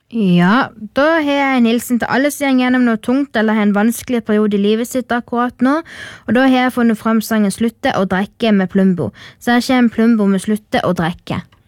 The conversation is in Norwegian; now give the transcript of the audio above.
Ja, da har jeg en hilsen til alle som går gjennom noe tungt eller har en vanskelig periode i livet sitt akkurat nå, og da har jeg funnet frem sangen Slutte å drekke med Plumbo. Så her kommer Plumbo med Slutte å drekke.